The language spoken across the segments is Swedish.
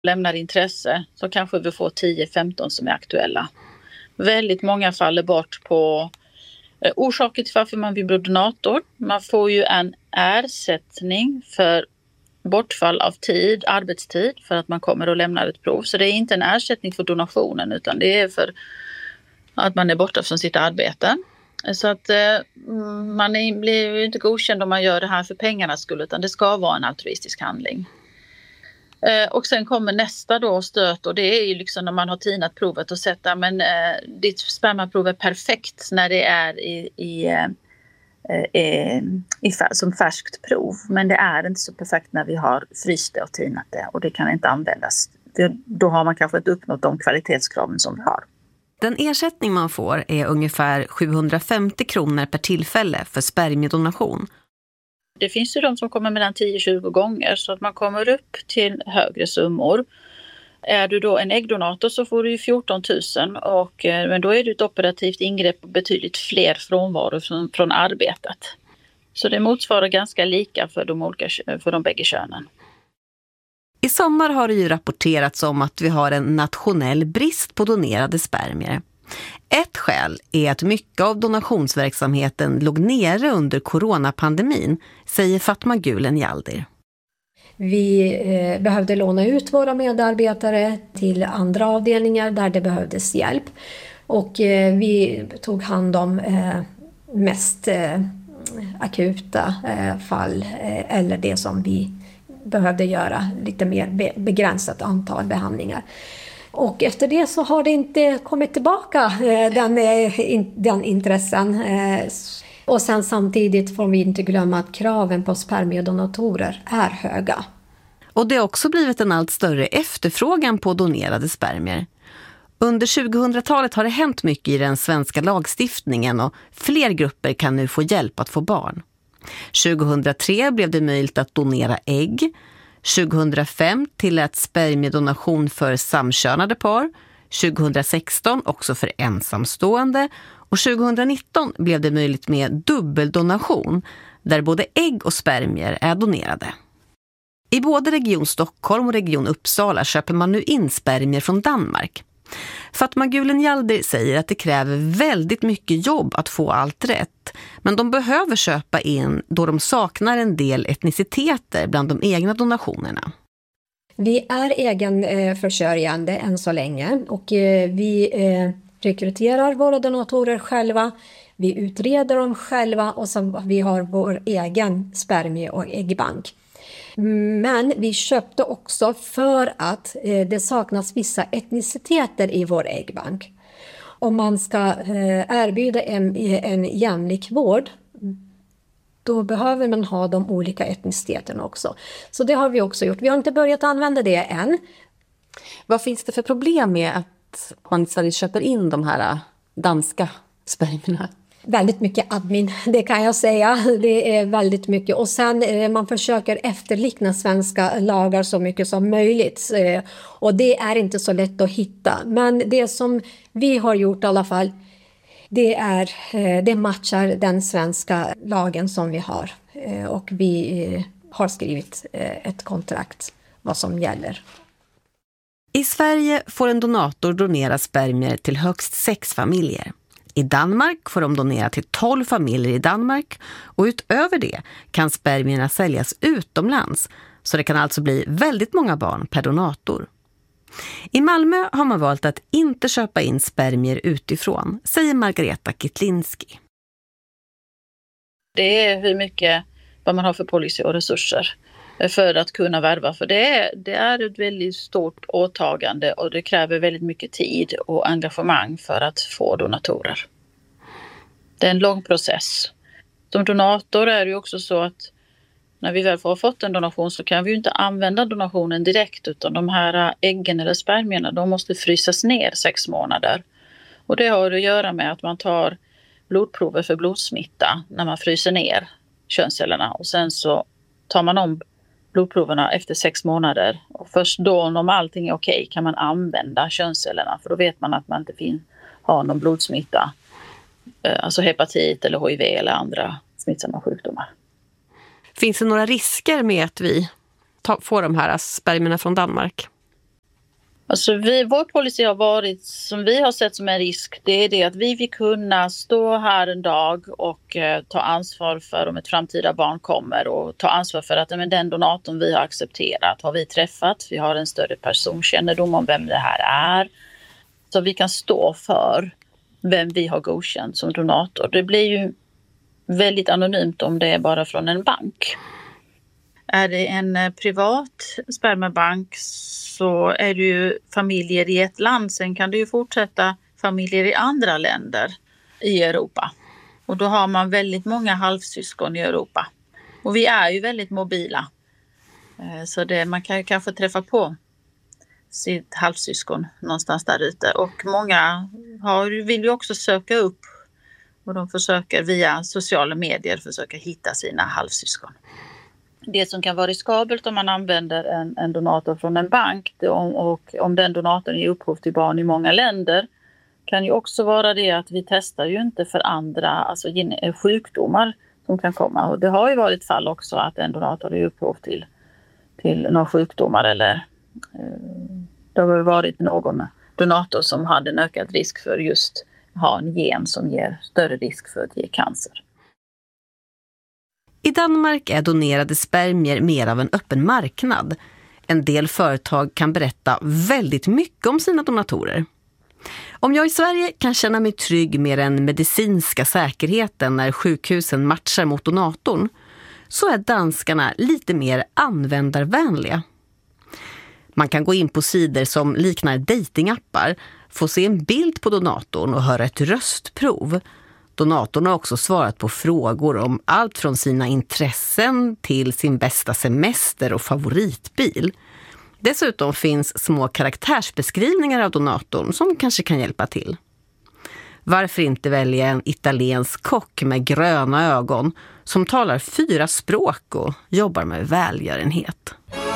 lämnar intresse så kanske vi får 10-15 som är aktuella. Väldigt många faller bort på orsaker till varför man vill bli donator. Man får ju en ersättning för bortfall av tid, arbetstid, för att man kommer och lämnar ett prov. Så det är inte en ersättning för donationen, utan det är för att man är borta från sitt arbete. Så att man blir ju inte godkänd om man gör det här för pengarnas skull, utan det ska vara en altruistisk handling. Och sen kommer nästa då stöt, och det är ju liksom när man har tinat provet och sett att ditt spermaprov är perfekt när det är som färskt prov. Men det är inte så perfekt när vi har fryst det och tinat det, och det kan inte användas. Då har man kanske inte uppnått de kvalitetskraven som vi har. Den ersättning man får är ungefär 750 kronor per tillfälle för spermiedonation. Det finns ju de som kommer mellan 10-20 gånger, så att man kommer upp till högre summor. Är du då en äggdonator så får du ju 14 000, men då är det ett operativt ingrepp och betydligt fler frånvaro från arbetet. Så det motsvarar ganska lika för de bägge könen. I sommar har det ju rapporterats om att vi har en nationell brist på donerade spermier. Ett skäl är att mycket av donationsverksamheten låg nere under coronapandemin, säger Fatma Gülen Yaldir. Vi behövde låna ut våra medarbetare till andra avdelningar där det behövdes hjälp. Och vi tog hand om mest akuta fall eller det som vi behövde göra lite mer begränsat antal behandlingar. Och efter det så har det inte kommit tillbaka den intressen. Och sen samtidigt får vi inte glömma att kraven på spermiedonatorer är höga. Och det har också blivit en allt större efterfrågan på donerade spermier. Under 2000-talet har det hänt mycket i den svenska lagstiftningen och fler grupper kan nu få hjälp att få barn. 2003 blev det möjligt att donera ägg. 2005 tillät spermiedonation för samkönade par. 2016 också för ensamstående. Och 2019 blev det möjligt med dubbeldonation där både ägg och spermier är donerade. I både Region Stockholm och Region Uppsala köper man nu in spermier från Danmark. Fatma Gülen Yaldir säger att det kräver väldigt mycket jobb att få allt rätt. Men de behöver köpa in då de saknar en del etniciteter bland de egna donationerna. Vi är egenförsörjande än så länge och vi rekryterar våra donatorer själva. Vi utreder dem själva och så vi har vår egen spermie- och äggbank. Men vi köpte också för att det saknas vissa etniciteter i vår äggbank. Om man ska erbjuda en jämlik vård, då behöver man ha de olika etniciteterna också. Så det har vi också gjort. Vi har inte börjat använda det än. Vad finns det för problem med att man i Sverige köper in de här danska spermierna? Väldigt mycket admin, det kan jag säga. Det är väldigt mycket. Och sen man försöker efterlikna svenska lagar så mycket som möjligt. Och det är inte så lätt att hitta. Men det som vi har gjort i alla fall, det matchar den svenska lagen som vi har. Och vi har skrivit ett kontrakt vad som gäller. I Sverige får en donator donera spermier till högst 6 familjer. I Danmark får de donera till 12 familjer i Danmark och utöver det kan spermierna säljas utomlands, så det kan alltså bli väldigt många barn per donator. I Malmö har man valt att inte köpa in spermier utifrån, säger Margareta Kitlinski. Det är vad man har för policy och resurser för att kunna värva. För det är ett väldigt stort åtagande och det kräver väldigt mycket tid och engagemang för att få donatorer. Det är en lång process. Som donator är det ju också så att när vi väl har fått en donation så kan vi ju inte använda donationen direkt, utan de här äggen eller spermierna, de måste frysas ner 6 månader. Och det har att göra med att man tar blodprover för blodsmitta när man fryser ner könscellerna och sen så tar man om blodproverna efter 6 månader och först då, om allting är okej, kan man använda könscellerna, för då vet man att man inte har någon blodsmitta, alltså hepatit eller HIV eller andra smittsamma sjukdomar. Finns det några risker med att vi får de här spermierna från Danmark? Alltså vår policy har varit, som vi har sett som en risk, det är det att vi vill kunna stå här en dag och ta ansvar för om ett framtida barn kommer och ta ansvar för att den donatorn vi har accepterat har vi träffat. Vi har en större personkännedom om vem det här är. Så vi kan stå för vem vi har godkänt som donator. Det blir ju väldigt anonymt om det är bara från en bank. Är det en privat spermabank så är det ju familjer i ett land. Sen kan det ju fortsätta familjer i andra länder i Europa. Och då har man väldigt många halvsyskon i Europa. Och vi är ju väldigt mobila. Så man kan ju kanske träffa på sitt halvsyskon någonstans där ute. Och många vill ju också söka upp. Och de försöker via sociala medier försöka hitta sina halvsyskon. Det som kan vara riskabelt om man använder en donator från en bank och om den donatorn ger upphov till barn i många länder kan ju också vara det att vi testar ju inte för andra sjukdomar som kan komma. Och det har ju varit fall också att en donator ger upphov till några sjukdomar eller det har varit någon donator som hade en ökad risk för just ha en gen som ger större risk för att ge cancer. I Danmark är donerade spermier mer av en öppen marknad. En del företag kan berätta väldigt mycket om sina donatorer. Om jag i Sverige kan känna mig trygg med den medicinska säkerheten när sjukhusen matchar mot donatorn, så är danskarna lite mer användarvänliga. Man kan gå in på sidor som liknar datingappar, få se en bild på donatorn och höra ett röstprov. Donatorn har också svarat på frågor om allt från sina intressen till sin bästa semester och favoritbil. Dessutom finns små karaktärsbeskrivningar av donatorn som kanske kan hjälpa till. Varför inte välja en italiensk kock med gröna ögon som talar 4 språk och jobbar med välgörenhet?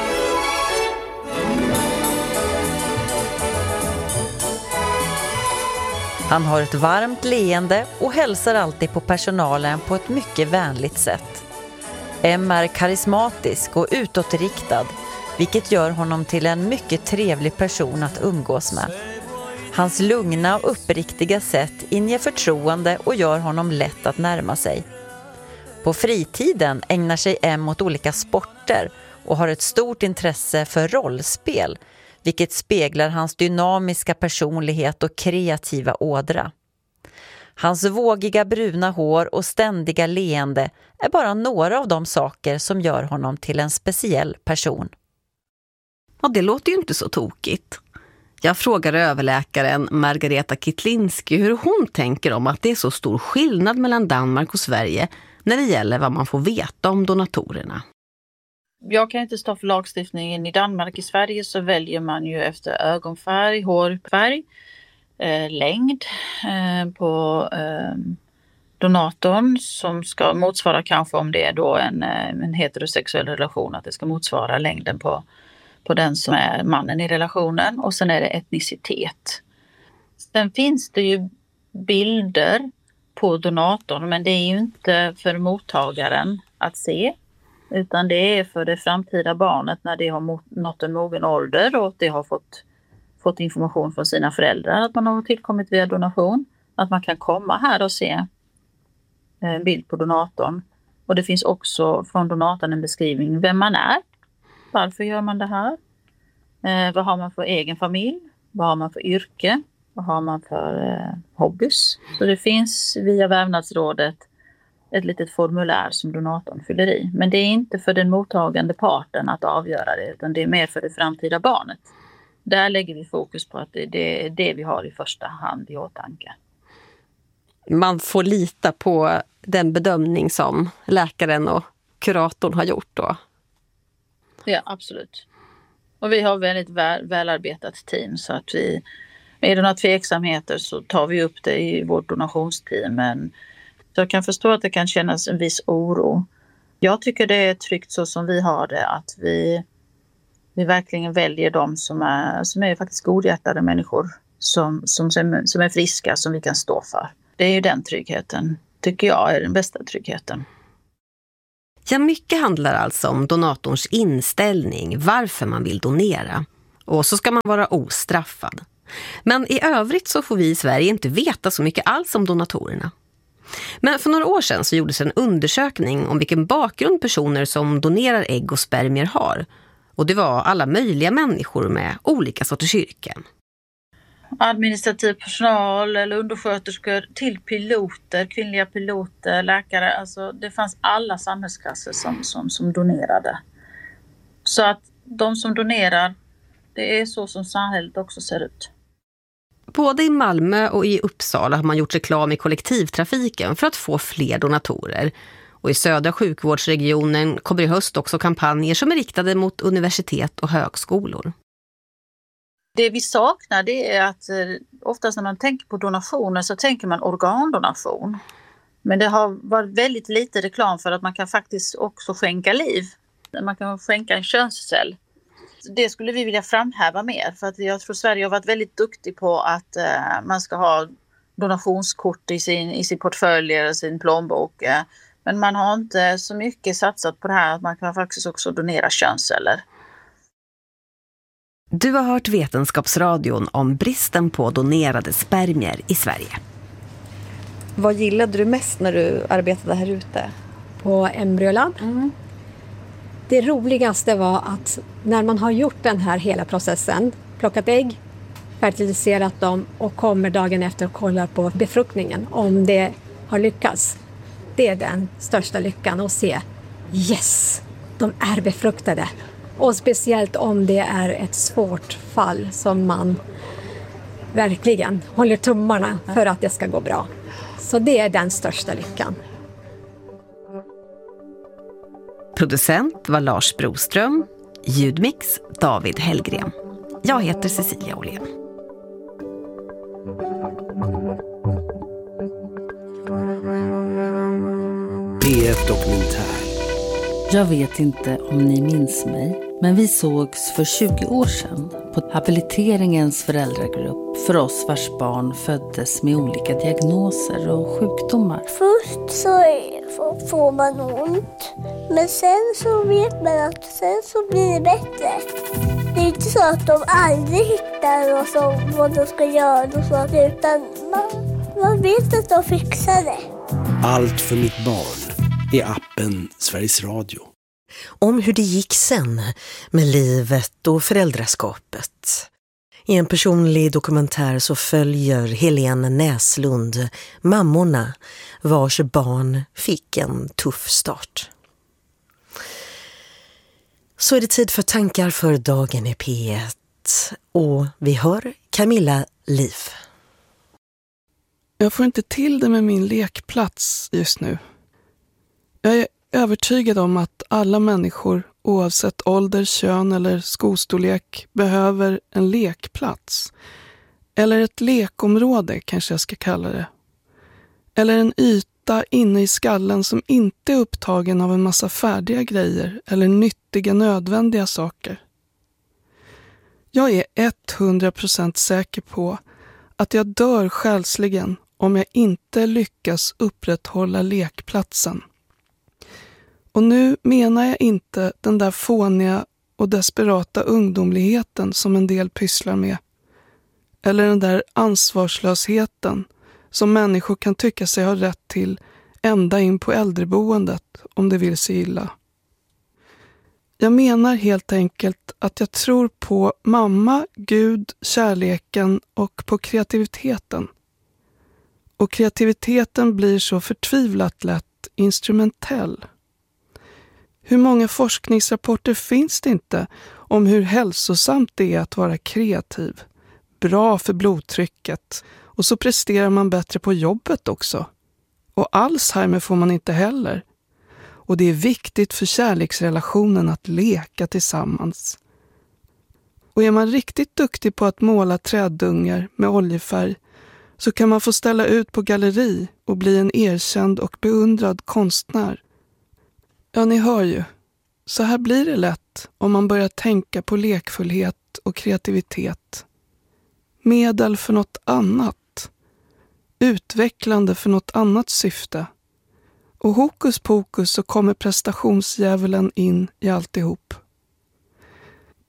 Han har ett varmt leende och hälsar alltid på personalen på ett mycket vänligt sätt. M är karismatisk och utåtriktad, vilket gör honom till en mycket trevlig person att umgås med. Hans lugna och uppriktiga sätt inger förtroende och gör honom lätt att närma sig. På fritiden ägnar sig M åt olika sporter och har ett stort intresse för rollspel, vilket speglar hans dynamiska personlighet och kreativa ådra. Hans vågiga bruna hår och ständiga leende är bara några av de saker som gör honom till en speciell person. Ja, det låter ju inte så tokigt. Jag frågar överläkaren Margareta Kitlinski hur hon tänker om att det är så stor skillnad mellan Danmark och Sverige när det gäller vad man får veta om donatorerna. Jag kan inte stå för lagstiftningen i Danmark. I Sverige så väljer man ju efter ögonfärg, hårfärg, längd på donatorn som ska motsvara kanske om det är då en heterosexuell relation att det ska motsvara längden på den som är mannen i relationen och sen är det etnicitet. Sen finns det ju bilder på donatorn men det är ju inte för mottagaren att se. Utan det är för det framtida barnet när det har nått en mogen ålder och det har fått information från sina föräldrar att man har tillkommit via donation. Att man kan komma här och se en bild på donatorn. Och det finns också från donatorn en beskrivning vem man är. Varför gör man det här? Vad har man för egen familj? Vad har man för yrke? Vad har man för hobbys? Så det finns via Vävnadsrådet ett litet formulär som donatorn fyller i. Men det är inte för den mottagande parten att avgöra det utan det är mer för det framtida barnet. Där lägger vi fokus på att det är det vi har i första hand i åtanke. Man får lita på den bedömning som läkaren och kuratorn har gjort då? Ja, absolut. Och vi har väldigt välarbetat team så att är det några tveksamheter så tar vi upp det i vårt donationsteam. Men jag kan förstå att det kan kännas en viss oro. Jag tycker det är tryggt så som vi har det att vi verkligen väljer de som är faktiskt godhjärtade människor som är friska som vi kan stå för. Det är ju den tryggheten tycker jag är den bästa tryggheten. Ja, mycket handlar alltså om donatorns inställning, varför man vill donera. Och så ska man vara ostraffad. Men i övrigt så får vi i Sverige inte veta så mycket alls om donatorerna. Men för några år sedan så gjordes en undersökning om vilken bakgrund personer som donerar ägg och spermier har. Och det var alla möjliga människor med olika sorters yrken. Administrativ personal eller undersköterskor till piloter, kvinnliga piloter, läkare. Alltså det fanns alla samhällsklasser som donerade. Så att de som donerar, det är så som samhället också ser ut. Både i Malmö och i Uppsala har man gjort reklam i kollektivtrafiken för att få fler donatorer. Och i södra sjukvårdsregionen kommer i höst också kampanjer som är riktade mot universitet och högskolor. Det vi saknar, det är att oftast när man tänker på donationer så tänker man organdonation. Men det har varit väldigt lite reklam för att man kan faktiskt också skänka liv. Man kan skänka en könscell. Det skulle vi vilja framhäva mer, för att jag tror Sverige har varit väldigt duktig på att man ska ha donationskort i sin portfölj eller sin plånbok. Men man har inte så mycket satsat på det här att man kan faktiskt också donera könsceller. Du har hört Vetenskapsradion om bristen på donerade spermier i Sverige. Vad gillade du mest när du arbetade här ute? På embryolab. Det roligaste var att när man har gjort den här hela processen, plockat ägg, fertiliserat dem och kommer dagen efter och kollar på befruktningen om det har lyckats. Det är den största lyckan att se. Yes, de är befruktade. Och speciellt om det är ett svårt fall som man verkligen håller tummarna för att det ska gå bra. Så det är den största lyckan. Producent var Lars Broström, ljudmix David Hellgren. Jag heter Cecilia Åhlén. P1 Dokumentär. Jag vet inte om ni minns mig, men vi sågs för 20 år sedan på habiliteringens föräldragrupp för oss vars barn föddes med olika diagnoser och sjukdomar. Först så får man ont, men sen så vet man att sen så blir det bättre. Det är inte så att de aldrig hittar vad de ska göra och så, utan man vet att de fixar det. Allt för mitt barn i appen Sveriges Radio. Om hur det gick sen med livet och föräldraskapet. I en personlig dokumentär så följer Helene Näslund mammorna vars barn fick en tuff start. Så är det tid för tankar för dagen i P1 och vi hör Camilla Liv. Jag får inte till det med min lekplats just nu. Jag är övertygad om att alla människor, oavsett ålder, kön eller skostorlek, behöver en lekplats. Eller ett lekområde kanske jag ska kalla det. Eller en yta inne i skallen som inte är upptagen av en massa färdiga grejer eller nyttiga, nödvändiga saker. Jag är 100% säker på att jag dör själsligen om jag inte lyckas upprätthålla lekplatsen. Och nu menar jag inte den där fåniga och desperata ungdomligheten som en del pysslar med. Eller den där ansvarslösheten som människor kan tycka sig ha rätt till ända in på äldreboendet om det vill sig illa. Jag menar helt enkelt att jag tror på mamma, Gud, kärleken och på kreativiteten. Och kreativiteten blir så förtvivlat lätt instrumentell. Hur många forskningsrapporter finns det inte om hur hälsosamt det är att vara kreativ? Bra för blodtrycket och så presterar man bättre på jobbet också. Och Alzheimer får man inte heller. Och det är viktigt för kärleksrelationen att leka tillsammans. Och är man riktigt duktig på att måla träddungar med oljefärg så kan man få ställa ut på galleri och bli en erkänd och beundrad konstnär. Ja, ni hör ju. Så här blir det lätt om man börjar tänka på lekfullhet och kreativitet. Medel för något annat. Utvecklande för något annat syfte. Och hokus pokus så kommer prestationsdjävulen in i alltihop.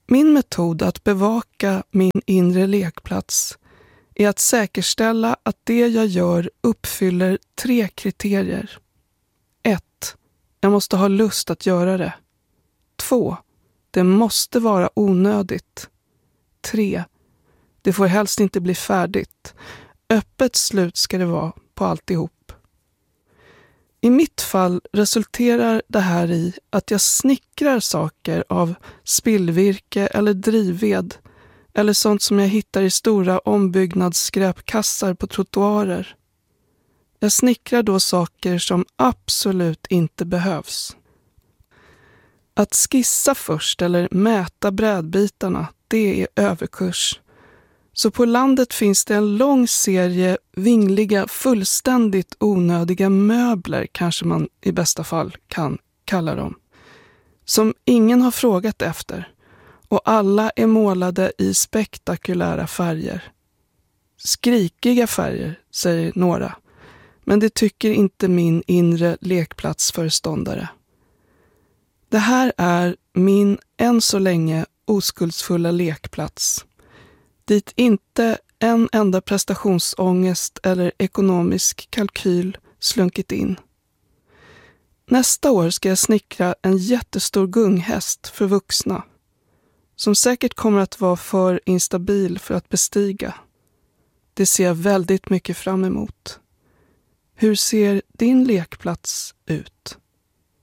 Min metod att bevaka min inre lekplats är att säkerställa att det jag gör uppfyller 3 kriterier. 1. Jag måste ha lust att göra det. 2. Det måste vara onödigt. 3. Det får helst inte bli färdigt. Öppet slut ska det vara på alltihop. I mitt fall resulterar det här i att jag snickrar saker av spillvirke eller drivved eller sånt som jag hittar i stora ombyggnadsskräpkassar på trottoarer. Jag snickrar då saker som absolut inte behövs. Att skissa först eller mäta brädbitarna, det är överkurs. Så på landet finns det en lång serie vingliga, fullständigt onödiga möbler, kanske man i bästa fall kan kalla dem, som ingen har frågat efter, och alla är målade i spektakulära färger. Skrikiga färger, säger några, men det tycker inte min inre lekplatsföreståndare. Det här är min än så länge oskuldsfulla lekplats, dit inte en enda prestationsångest eller ekonomisk kalkyl slunkit in. Nästa år ska jag snickra en jättestor gunghäst för vuxna, som säkert kommer att vara för instabil för att bestiga. Det ser jag väldigt mycket fram emot. Hur ser din lekplats ut?